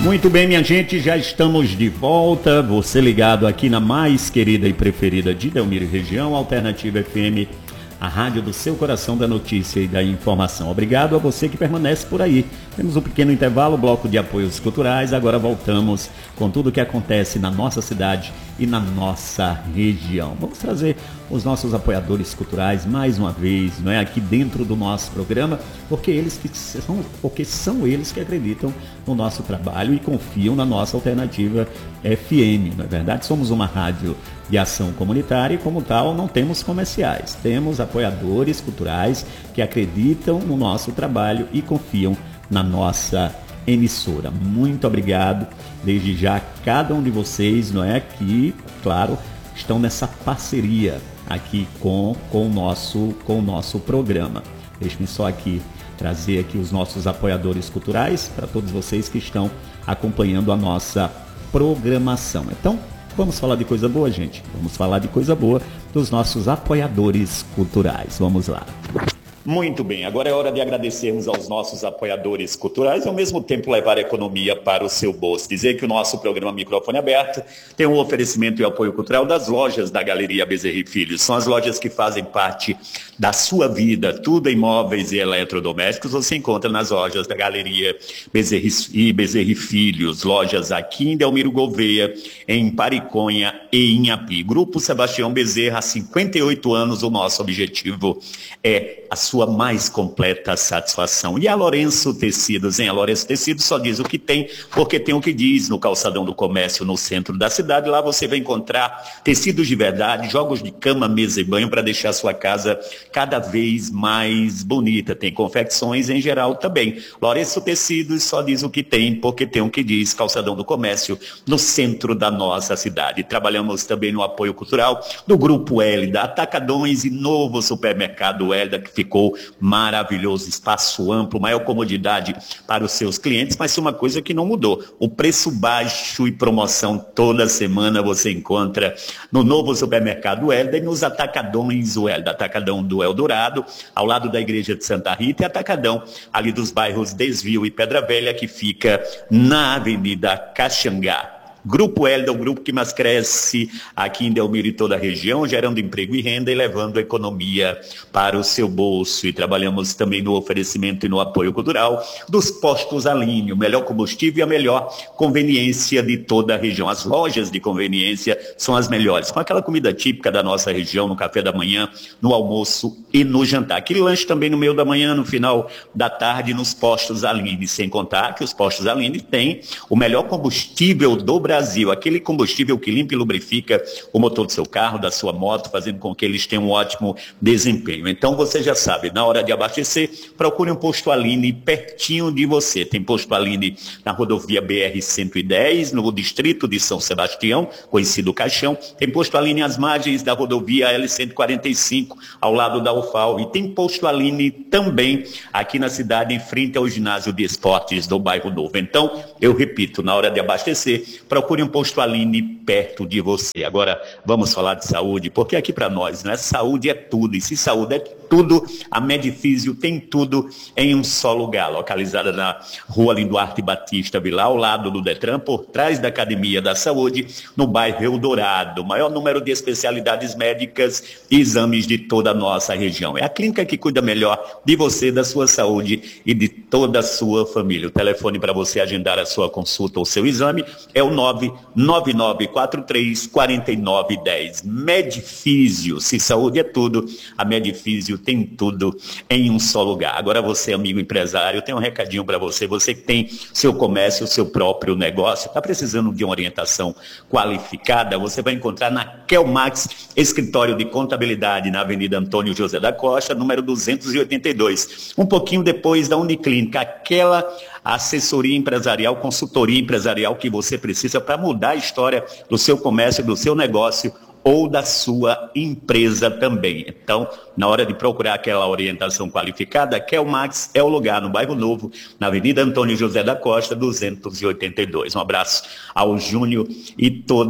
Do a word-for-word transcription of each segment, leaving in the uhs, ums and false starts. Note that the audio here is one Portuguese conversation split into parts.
Muito bem, minha gente, já estamos de volta. Você ligado aqui na mais querida e preferida de Delmiro e região, Alternativa F M, a rádio do seu coração da notícia e da informação. Obrigado a você que permanece por aí. Temos um pequeno intervalo, bloco de apoios culturais. Agora voltamos com tudo o que acontece na nossa cidade e na nossa região. Vamos trazer os nossos apoiadores culturais mais uma vez, não é, aqui dentro do nosso programa, porque eles que são, porque são eles que acreditam no nosso trabalho e confiam na nossa Alternativa F M, não é verdade? Somos uma rádio de ação comunitária e, como tal, não temos comerciais. Temos apoiadores culturais que acreditam no nosso trabalho e confiam na nossa emissora. Muito obrigado desde já a cada um de vocês, não é, que, claro, estão nessa parceria aqui com, com, o, nosso, com o nosso programa. Deixe-me só aqui trazer aqui os nossos apoiadores culturais para todos vocês que estão acompanhando a nossa programação. Então, vamos falar de coisa boa, gente? Vamos falar de coisa boa dos nossos apoiadores culturais. Vamos lá. Muito bem, agora é hora de agradecermos aos nossos apoiadores culturais e ao mesmo tempo levar a economia para o seu bolso. Dizer que o nosso programa Microfone Aberto tem um oferecimento e apoio cultural das lojas da Galeria Bezerra e Filhos. São as lojas que fazem parte da sua vida, tudo em móveis e eletrodomésticos. Você encontra nas lojas da Galeria Bezerra e Bezerra e Filhos, lojas aqui em Delmiro Gouveia, em Pariconha e em Api. Grupo Sebastião Bezerra, há cinquenta e oito anos, o nosso objetivo é a sua sua mais completa satisfação. E a Lourenço Tecidos, hein? A Lourenço Tecidos só diz o que tem, porque tem o que diz no calçadão do comércio, no centro da cidade. Lá você vai encontrar tecidos de verdade, jogos de cama, mesa e banho para deixar a sua casa cada vez mais bonita. Tem confecções em geral também. Lourenço Tecidos só diz o que tem, porque tem o que diz, calçadão do comércio, no centro da nossa cidade. Trabalhamos também no apoio cultural do Grupo Hélida, Atacadões e novo supermercado Hélida, que ficou maravilhoso, espaço amplo, maior comodidade para os seus clientes, mas uma coisa que não mudou, o preço baixo e promoção toda semana você encontra no novo supermercado Hélida e nos atacadões o Hélida, atacadão do Eldorado, ao lado da igreja de Santa Rita, e atacadão ali dos bairros Desvio e Pedra Velha, que fica na Avenida Caxangá. Grupo Hélida, o grupo que mais cresce aqui em Delmiro e toda a região, gerando emprego e renda e levando a economia para o seu bolso. E trabalhamos também no oferecimento e no apoio cultural dos postos Aline, o melhor combustível e a melhor conveniência de toda a região. As lojas de conveniência são as melhores, com aquela comida típica da nossa região, no café da manhã, no almoço e no jantar. Aquele lanche também no meio da manhã, no final da tarde, nos postos Aline. Sem contar que os postos Aline têm o melhor combustível do Brasil. Brasil, aquele combustível que limpa e lubrifica o motor do seu carro, da sua moto, fazendo com que eles tenham um ótimo desempenho. Então você já sabe, na hora de abastecer, procure um posto Aline pertinho de você. Tem posto Aline na rodovia B R cento e dez, no distrito de São Sebastião, conhecido Caixão. Tem posto Aline às margens da rodovia L cento e quarenta e cinco, ao lado da U F A L. E tem posto Aline também aqui na cidade, em frente ao ginásio de esportes do Bairro Novo. Então, eu repito, na hora de abastecer, procure Procure um posto Aline perto de você. Agora vamos falar de saúde, porque aqui para nós, né, saúde é tudo. E se saúde é tudo, a Medifísio tem tudo em um só lugar. Localizada na rua Linduarte Batista Vilar, ao lado do Detran, por trás da Academia da Saúde, no bairro Eldorado. O maior número de especialidades médicas e exames de toda a nossa região. É a clínica que cuida melhor de você, da sua saúde e de toda a sua família. O telefone para você agendar a sua consulta ou seu exame é o nove nove nove quatro três quatro nove um zero. Medifísio, se saúde é tudo, a Medifísio tem tudo em um só lugar. Agora você, amigo empresário, tem um recadinho para você, você que tem seu comércio, seu próprio negócio, está precisando de uma orientação qualificada, você vai encontrar na Kelmax, escritório de contabilidade na Avenida Antônio José da Costa, número duzentos e oitenta e dois, um pouquinho depois da Uniclínica, aquela assessoria empresarial, consultoria empresarial que você precisa para mudar a história do seu comércio, do seu negócio ou da sua empresa também. Então, na hora de procurar aquela orientação qualificada, Kelmax é o lugar, no Bairro Novo, na Avenida Antônio José da Costa, duzentos e oitenta e dois. Um abraço ao Júnior e toda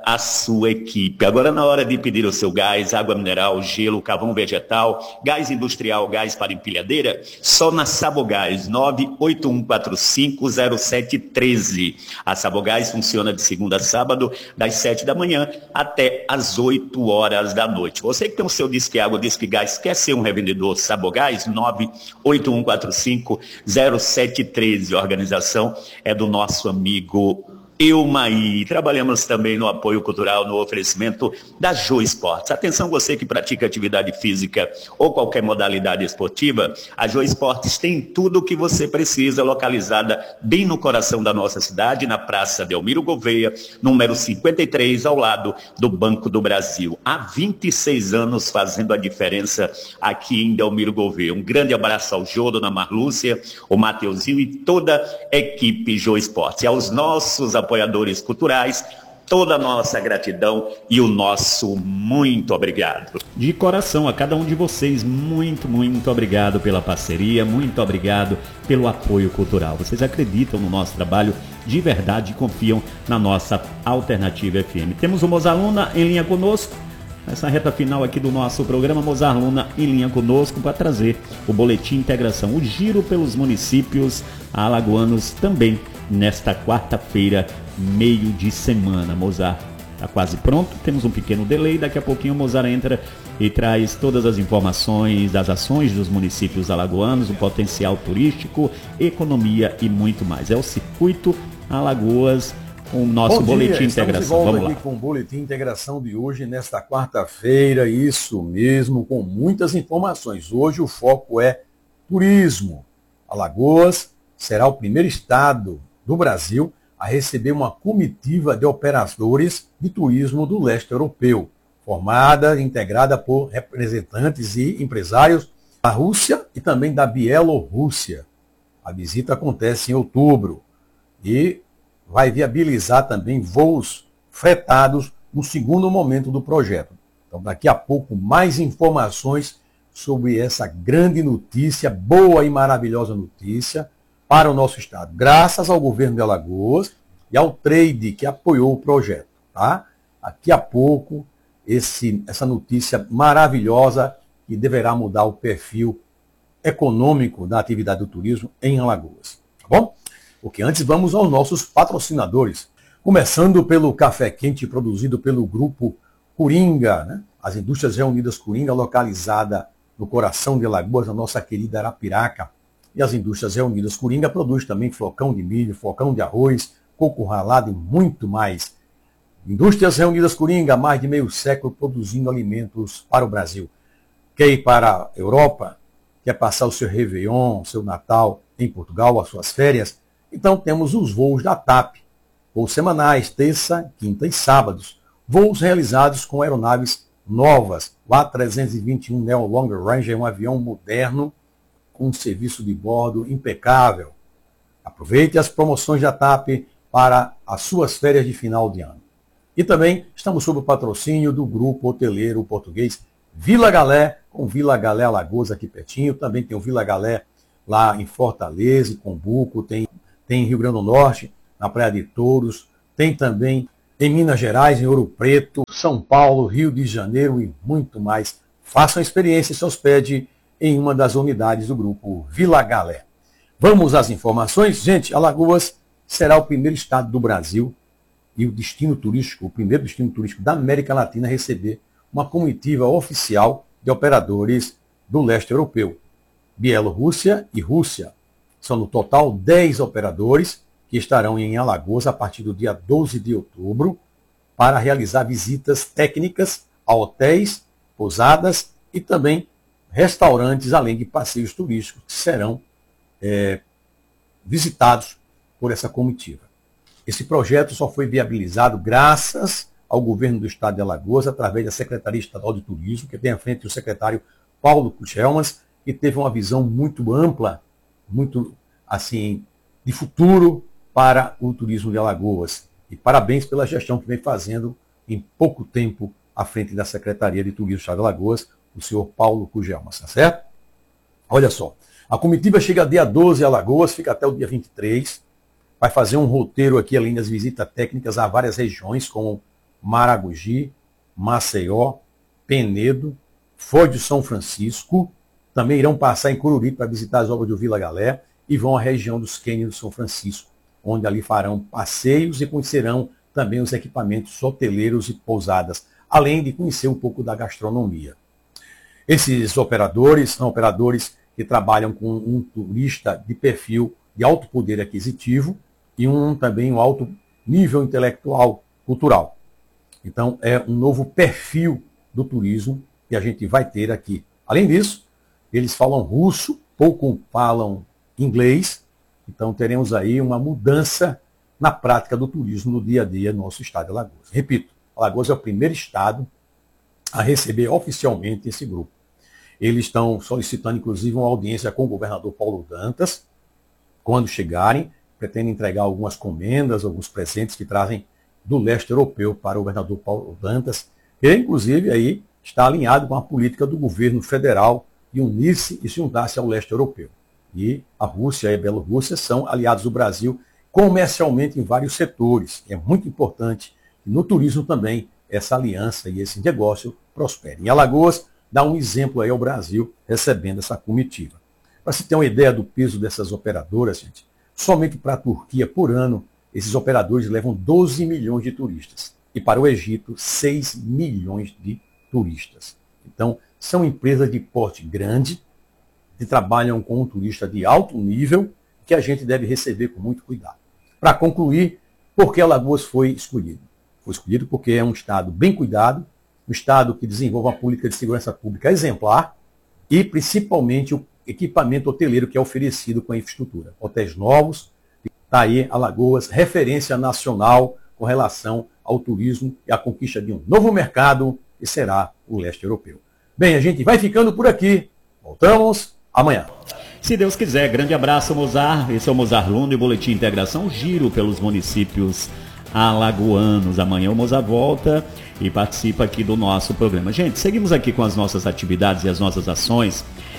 a sua equipe. Agora, na hora de pedir o seu gás, água mineral, gelo, carvão vegetal, gás industrial, gás para empilhadeira, só na Sabogás, nove oito um quatro cinco zero sete um três. A Sabogás funciona de segunda a sábado, das sete da manhã até as oito horas da noite. Você que tem o seu Disque Água, Disque Gás, quer ser um revendedor Sabogás? nove oito um quatro cinco zero sete um três. A organização é do nosso amigo Eumaí. Trabalhamos também no apoio cultural, no oferecimento da Jô Esportes. Atenção, você que pratica atividade física ou qualquer modalidade esportiva, a Jô Esportes tem tudo o que você precisa, localizada bem no coração da nossa cidade, na Praça Delmiro Gouveia, número cinquenta e três, ao lado do Banco do Brasil. Há vinte e seis anos fazendo a diferença aqui em Delmiro Gouveia. Um grande abraço ao Jô, dona Marlúcia, o Mateuzinho e toda a equipe Jô Esportes. E aos nossos apoiadores culturais, toda a nossa gratidão e o nosso muito obrigado. De coração, a cada um de vocês, muito, muito obrigado pela parceria, muito obrigado pelo apoio cultural. Vocês acreditam no nosso trabalho de verdade e confiam na nossa Alternativa F M. Temos o Mozarluna em linha conosco, nessa reta final aqui do nosso programa. Mozarluna em linha conosco para trazer o Boletim Integração, o giro pelos municípios alagoanos também nesta quarta-feira, meio de semana. Mozart está quase pronto, temos um pequeno delay, daqui a pouquinho o Mozart entra e traz todas as informações das ações dos municípios alagoanos, o potencial turístico, economia e muito mais. É o Circuito Alagoas com o nosso Bom Boletim dia, Integração. Vamos lá. aqui com o Boletim Integração de hoje, nesta quarta-feira, isso mesmo, com muitas informações. Hoje o foco é turismo. Alagoas será o primeiro estado do Brasil a receber uma comitiva de operadores de turismo do leste europeu, formada e integrada por representantes e empresários da Rússia e também da Bielorrússia. A visita acontece em outubro e vai viabilizar também voos fretados no segundo momento do projeto. Então, daqui a pouco, mais informações sobre essa grande notícia, boa e maravilhosa notícia, para o nosso estado, graças ao governo de Alagoas e ao trade que apoiou o projeto. Tá? Daqui a pouco, esse, essa notícia maravilhosa que deverá mudar o perfil econômico da atividade do turismo em Alagoas. Tá bom? Porque antes vamos aos nossos patrocinadores. Começando pelo café quente produzido pelo Grupo Coringa, né? As Indústrias Reunidas Coringa, localizada no coração de Alagoas, na nossa querida Arapiraca. E as Indústrias Reunidas Coringa produz também flocão de milho, flocão de arroz, coco ralado e muito mais. Indústrias Reunidas Coringa, há mais de meio século produzindo alimentos para o Brasil. Quer ir para a Europa? Quer passar o seu Réveillon, o seu Natal em Portugal, as suas férias? Então temos os voos da TAP, voos semanais, terça, quinta e sábados. Voos realizados com aeronaves novas. O A trezentos e vinte e um Neo Longer Range é um avião moderno, com um serviço de bordo impecável. Aproveite as promoções da TAP para as suas férias de final de ano. E também estamos sob o patrocínio do grupo hoteleiro português Vila Galé, com Vila Galé Alagoas aqui pertinho. Também tem o Vila Galé lá em Fortaleza, em Combuco, tem, tem em Rio Grande do Norte, na Praia de Touros, tem também em Minas Gerais, em Ouro Preto, São Paulo, Rio de Janeiro e muito mais. Façam a experiência e se hospede em uma das unidades do grupo Vila Galé. Vamos às informações? Gente, Alagoas será o primeiro estado do Brasil e o destino turístico, o primeiro destino turístico da América Latina a receber uma comitiva oficial de operadores do leste europeu. Bielorrússia e Rússia. São no total dez operadores que estarão em Alagoas a partir do dia doze de outubro para realizar visitas técnicas a hotéis, pousadas e também restaurantes, além de passeios turísticos que serão é, visitados por essa comitiva. Esse projeto só foi viabilizado graças ao governo do estado de Alagoas, através da Secretaria Estadual de Turismo, que tem à frente o secretário Paulo Kuchelmans, que teve uma visão muito ampla, muito assim, de futuro para o turismo de Alagoas. E parabéns pela gestão que vem fazendo em pouco tempo à frente da Secretaria de Turismo do estado de Alagoas, o senhor Paulo Kuchelmans, tá certo? Olha só, a comitiva chega dia doze em Alagoas, fica até o dia vinte e três, vai fazer um roteiro aqui, além das visitas técnicas a várias regiões, como Maragogi, Maceió, Penedo, Foz do São Francisco, também irão passar em Coruripe para visitar as obras do Vila Galé e vão à região dos Cânions do São Francisco, onde ali farão passeios e conhecerão também os equipamentos hoteleiros e pousadas, além de conhecer um pouco da gastronomia. Esses operadores são operadores que trabalham com um turista de perfil de alto poder aquisitivo e um também um alto nível intelectual, cultural. Então, é um novo perfil do turismo que a gente vai ter aqui. Além disso, eles falam russo, pouco falam inglês, então teremos aí uma mudança na prática do turismo no dia a dia no nosso estado de Alagoas. Repito, Alagoas é o primeiro estado a receber oficialmente esse grupo. Eles estão solicitando, inclusive, uma audiência com o governador Paulo Dantas. Quando chegarem, pretendem entregar algumas comendas, alguns presentes que trazem do leste europeu para o governador Paulo Dantas, que, inclusive, aí está alinhado com a política do governo federal de unir-se e se juntar-se ao leste europeu. E a Rússia e a Bielorrússia são aliados do Brasil comercialmente em vários setores. É muito importante que no turismo também essa aliança e esse negócio prosperem. Em Alagoas, dá um exemplo aí ao Brasil recebendo essa comitiva. Para se ter uma ideia do peso dessas operadoras, gente, somente para a Turquia, por ano, esses operadores levam doze milhões de turistas. E para o Egito, seis milhões de turistas. Então, são empresas de porte grande, que trabalham com um turista de alto nível, que a gente deve receber com muito cuidado. Para concluir, por que Alagoas foi escolhido? Foi escolhido porque é um estado bem cuidado, um estado que desenvolve uma política de segurança pública exemplar e, principalmente, o equipamento hoteleiro que é oferecido com a infraestrutura. Hotéis novos, está aí Alagoas, referência nacional com relação ao turismo e à conquista de um novo mercado, que será o leste europeu. Bem, a gente vai ficando por aqui. Voltamos amanhã. Se Deus quiser. Grande abraço, Mozart. Esse é o Mozart Luna e o Boletim Integração, giro pelos municípios alagoanos. Amanhã o Mozart volta e participa aqui do nosso programa. Gente, seguimos aqui com as nossas atividades e as nossas ações.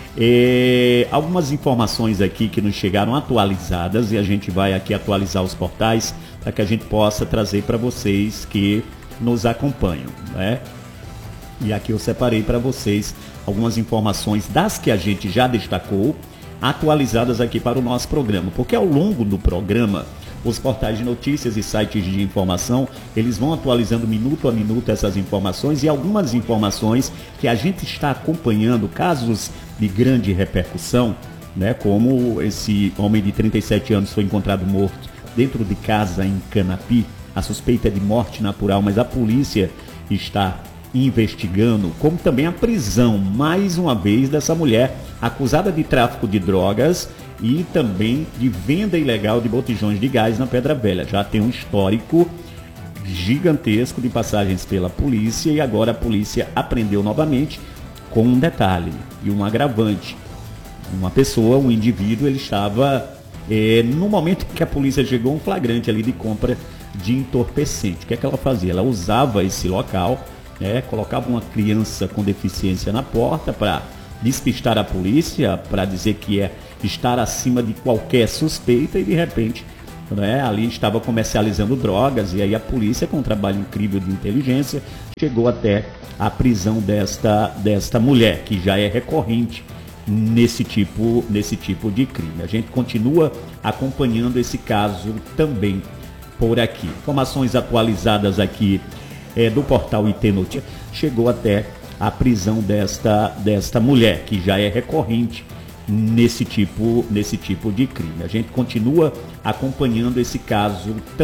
E algumas informações aqui que nos chegaram atualizadas e a gente vai aqui atualizar os portais para que a gente possa trazer para vocês que nos acompanham, né? E aqui eu separei para vocês algumas informações das que a gente já destacou, atualizadas aqui para o nosso programa, porque ao longo do programa, os portais de notícias e sites de informação, eles vão atualizando minuto a minuto essas informações e algumas informações que a gente está acompanhando, casos de grande repercussão, né, como esse homem de trinta e sete anos foi encontrado morto dentro de casa em Canapi, a suspeita é de morte natural, mas a polícia está investigando, como também a prisão, mais uma vez, dessa mulher acusada de tráfico de drogas e também de venda ilegal de botijões de gás na Pedra Velha. Já tem um histórico gigantesco de passagens pela polícia e agora a polícia apreendeu novamente com um detalhe e um agravante. Uma pessoa, um indivíduo, ele estava, é, no momento que a polícia chegou, um flagrante ali de compra de entorpecente. O que é que ela fazia? Ela usava esse local, né, colocava uma criança com deficiência na porta para despistar a polícia, para dizer que é estar acima de qualquer suspeita e de repente, né, ali estava comercializando drogas e aí a polícia, com um trabalho incrível de inteligência, chegou até a prisão desta, desta mulher, que já é recorrente nesse tipo, nesse tipo de crime. A gente continua acompanhando esse caso também por aqui. Informações atualizadas aqui é, do portal I T Notícias, chegou até a prisão desta, desta mulher, que já é recorrente nesse tipo, nesse tipo de crime. A gente continua acompanhando esse caso também.